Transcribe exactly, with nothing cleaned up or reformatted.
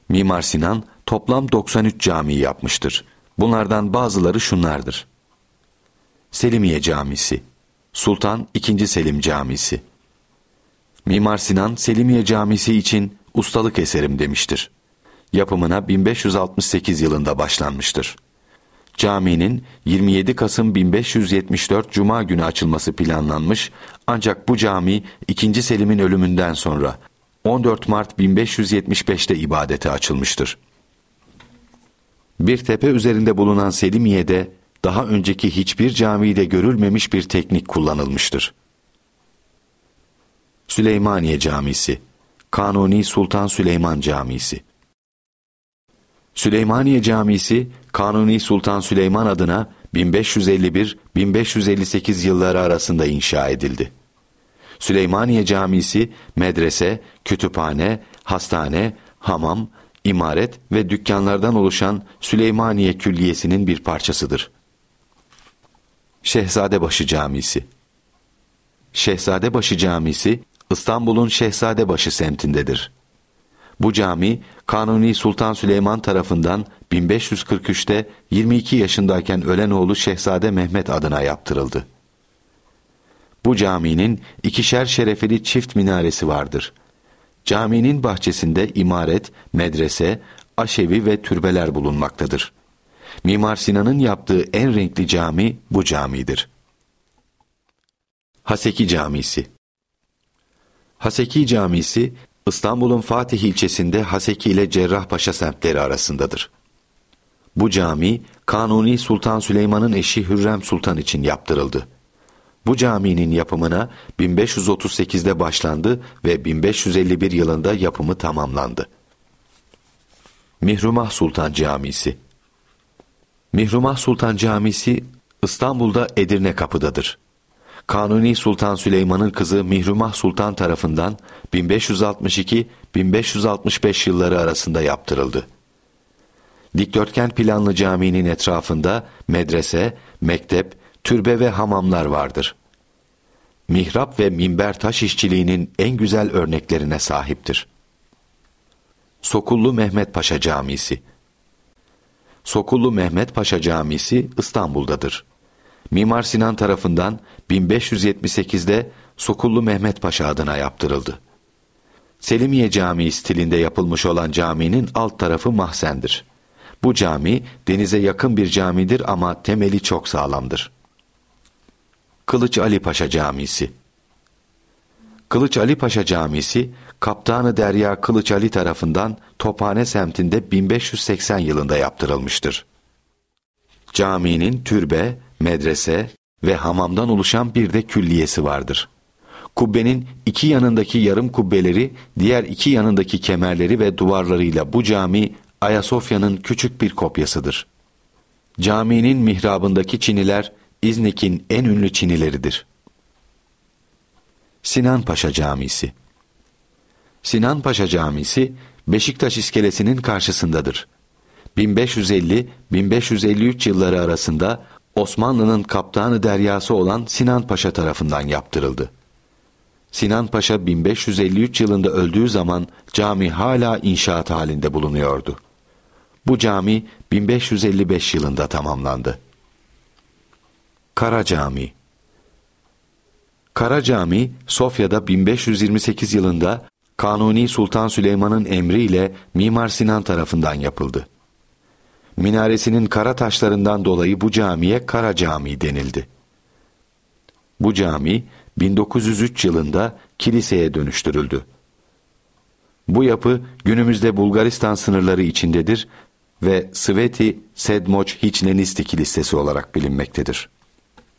Mimar Sinan toplam doksan üç cami yapmıştır. Bunlardan bazıları şunlardır: Selimiye Camisi, Sultan ikinci. Selim Camisi. Mimar Sinan, Selimiye Camisi için ustalık eserim demiştir. Yapımına bin beş yüz altmış sekiz yılında başlanmıştır. Caminin yirmi yedi Kasım bin beş yüz yetmiş dört Cuma günü açılması planlanmış, ancak bu cami ikinci. Selim'in ölümünden sonra on dört Mart bin beş yüz yetmiş beşte ibadete açılmıştır. Bir tepe üzerinde bulunan Selimiye'de daha önceki hiçbir camide görülmemiş bir teknik kullanılmıştır. Süleymaniye Camisi, Kanuni Sultan Süleyman Camisi. Süleymaniye Camisi, Kanuni Sultan Süleyman adına bin beş yüz elli bir - bin beş yüz elli sekiz yılları arasında inşa edildi. Süleymaniye Camisi, medrese, kütüphane, hastane, hamam, imaret ve dükkanlardan oluşan Süleymaniye Külliyesi'nin bir parçasıdır. Şehzadebaşı Camisi. Şehzadebaşı Camisi, İstanbul'un Şehzadebaşı semtindedir. Bu cami, Kanuni Sultan Süleyman tarafından bin beş yüz kırk üçte yirmi iki yaşındayken ölen oğlu Şehzade Mehmet adına yaptırıldı. Bu caminin ikişer şerefeli çift minaresi vardır. Caminin bahçesinde imaret, medrese, aşevi ve türbeler bulunmaktadır. Mimar Sinan'ın yaptığı en renkli cami bu camidir. Haseki Camisi. Haseki Camisi, İstanbul'un Fatih ilçesinde Haseki ile Cerrahpaşa semtleri arasındadır. Bu cami, Kanuni Sultan Süleyman'ın eşi Hürrem Sultan için yaptırıldı. Bu caminin yapımına bin beş yüz otuz sekizde başlandı ve bin beş yüz elli bir yılında yapımı tamamlandı. Mihrumah Sultan Camisi. Mihrumah Sultan Camisi, İstanbul'da Edirne Kapı'dadır. Kanuni Sultan Süleyman'ın kızı Mihrumah Sultan tarafından bin beş yüz altmış iki - bin beş yüz altmış beş yılları arasında yaptırıldı. Dikdörtgen planlı caminin etrafında medrese, mektep, türbe ve hamamlar vardır. Mihrap ve minber taş işçiliğinin en güzel örneklerine sahiptir. Sokullu Mehmet Paşa Camisi. Sokullu Mehmet Paşa Camisi İstanbul'dadır. Mimar Sinan tarafından bin beş yüz yetmiş sekizde Sokullu Mehmet Paşa adına yaptırıldı. Selimiye Camii stilinde yapılmış olan caminin alt tarafı mahzendir. Bu cami denize yakın bir camidir ama temeli çok sağlamdır. Kılıç Ali Paşa Camisi. Kılıç Ali Paşa Camisi, Kaptanı Derya Kılıç Ali tarafından Tophane semtinde bin beş yüz seksen yılında yaptırılmıştır. Caminin türbe, medrese ve hamamdan oluşan bir de külliyesi vardır. Kubbenin iki yanındaki yarım kubbeleri, diğer iki yanındaki kemerleri ve duvarlarıyla bu cami, Ayasofya'nın küçük bir kopyasıdır. Caminin mihrabındaki çiniler, İznik'in en ünlü çinileridir. Sinan Paşa Camisi. Sinan Paşa Camisi, Beşiktaş iskelesinin karşısındadır. bin beş yüz elli - bin beş yüz elli üç yılları arasında Osmanlı'nın Kaptanı Deryası olan Sinan Paşa tarafından yaptırıldı. Sinan Paşa bin beş yüz elli üç yılında öldüğü zaman cami hala inşaat halinde bulunuyordu. Bu cami bin beş yüz elli beş yılında tamamlandı. Kara Camii. Kara Camii, Sofya'da bin beş yüz yirmi sekiz yılında Kanuni Sultan Süleyman'ın emriyle Mimar Sinan tarafından yapıldı. Minaresinin kara taşlarından dolayı bu camiye Kara Camii denildi. Bu cami bin dokuz yüz üç yılında kiliseye dönüştürüldü. Bu yapı günümüzde Bulgaristan sınırları içindedir ve Sveti Sedmoç Hiçnenisti Kilisesi olarak bilinmektedir.